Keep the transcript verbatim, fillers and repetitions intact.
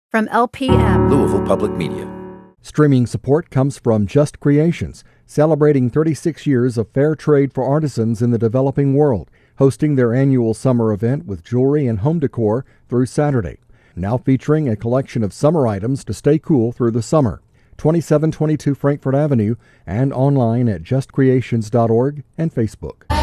From L P M, Louisville Public Media. Streaming support comes from Just Creations, celebrating thirty-six years of fair trade for artisans in the developing world, hosting their annual summer event with jewelry and home decor through Saturday. Now featuring a collection of summer items to stay cool through the summer. twenty-seven twenty-two Frankfort Avenue and online at just creations dot org and Facebook.